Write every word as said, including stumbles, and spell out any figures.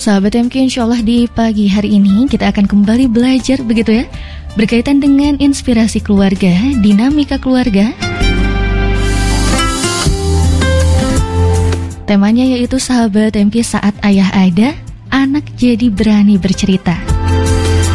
Sahabat M K, insya Allah di pagi hari ini kita akan kembali belajar begitu ya, berkaitan dengan inspirasi keluarga, dinamika keluarga. Temanya yaitu sahabat M K, saat ayah ada, anak jadi berani bercerita.